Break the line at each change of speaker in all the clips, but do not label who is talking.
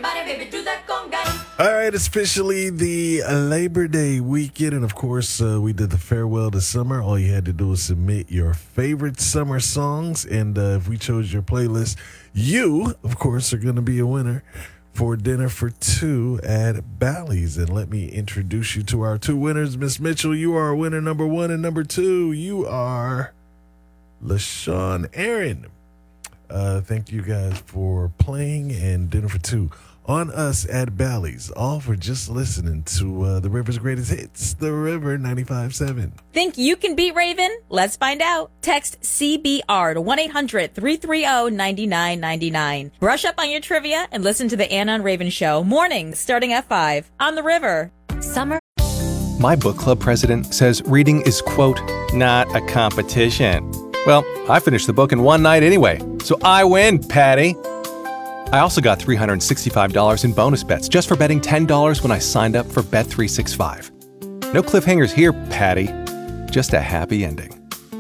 Everybody, baby, do that conga.
All right, it's officially the Labor Day weekend, and of course, we did the farewell to summer. All you had to do was submit your favorite summer songs, and if we chose your playlist, you, of course, are going to be a winner for dinner for two at Bally's. And let me introduce you to our two winners. Miss Mitchell, you are winner number one, and number two, you are LaShawn Aaron. Thank you guys for playing, and dinner for two on us at Bally's, all for just listening to the River's greatest hits, The River 95.7.
Think you can beat Raven? Let's find out. Text CBR to 1-800-330-9999. Brush up on your trivia and listen to the Anna and Raven Show mornings starting at 5 on The River.
Summer.
My book club president says reading is, quote, not a competition. Well, I finished the book in one night anyway, so I win, Patty. I also got $365 in bonus bets just for betting $10 when I signed up for Bet365. No cliffhangers here, Patty. Just a happy ending.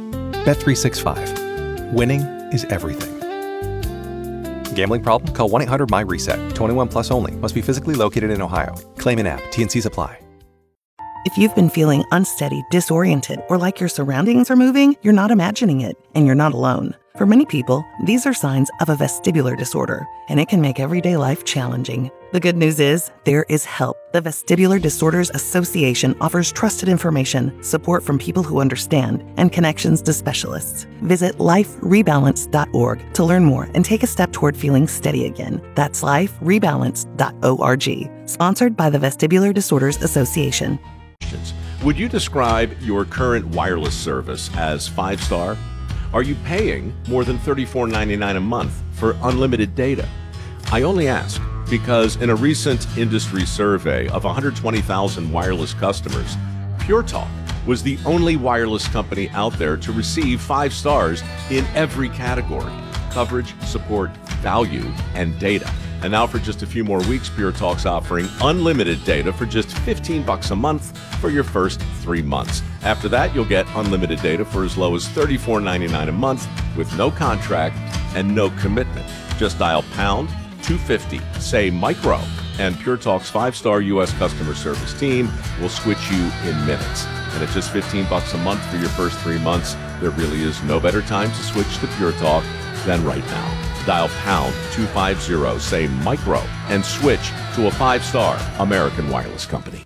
Bet365. Winning is everything. Gambling problem? Call 1-800-MY-RESET. 21 plus only. Must be physically located in Ohio. Claim in app. T&Cs apply.
If you've been feeling unsteady, disoriented, or like your surroundings are moving, you're not imagining it, and you're not alone. For many people, these are signs of a vestibular disorder, and it can make everyday life challenging. The good news is, there is help. The Vestibular Disorders Association offers trusted information, support from people who understand, and connections to specialists. Visit liferebalance.org to learn more and take a step toward feeling steady again. That's liferebalance.org. Sponsored by the Vestibular Disorders Association.
Would you describe your current wireless service as 5-star? Are you paying more than $34.99 a month for unlimited data? I only ask because in a recent industry survey of 120,000 wireless customers, Pure Talk was the only wireless company out there to receive 5 stars in every category: coverage, support, value, and data. And now for just a few more weeks, Pure Talk's offering unlimited data for just $15 a month for your first 3 months. After that, you'll get unlimited data for as low as $34.99 a month with no contract and no commitment. Just dial pound 250, say micro, and Pure Talk's 5-star U.S. customer service team will switch you in minutes. And at just $15 a month for your first 3 months, there really is no better time to switch to Pure Talk than right now. Dial pound 250, say micro, and switch to a 5-star American wireless company.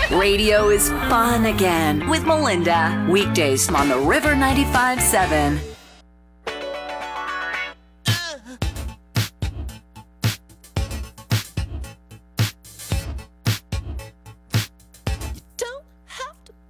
Radio is fun again with Melinda. Weekdays on the River 95.7.